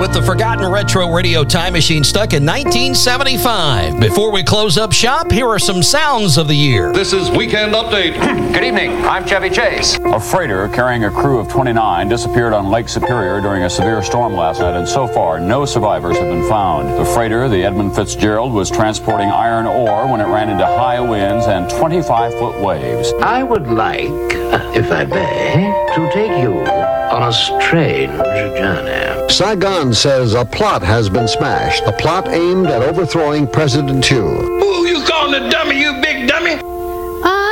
with the Forgotten Retro Radio Time Machine stuck in 1975. Before we close up shop, here are some sounds of the year. This is Weekend Update. Good evening. I'm Chevy Chase. A freighter carrying a crew of 29 disappeared on Lake Superior during a severe storm last night, and so far, no survivors have been found. The freighter, the Edmund Fitzgerald, was transporting iron ore when it ran into high winds and 25-foot waves. I would like, if I may, to take you on a strange journey. Saigon says a plot has been smashed. A plot aimed at overthrowing President Thieu. Who you calling a dummy, you big dummy?